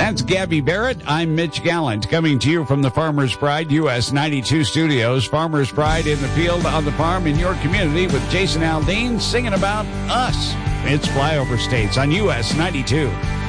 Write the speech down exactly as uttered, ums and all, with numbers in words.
That's Gabby Barrett. I'm Mitch Gallant, coming to you from the Farmer's Pride U S ninety-two studios. Farmer's Pride in the field, on the farm, in your community, with Jason Aldean singing about us. It's Flyover States on U S ninety-two.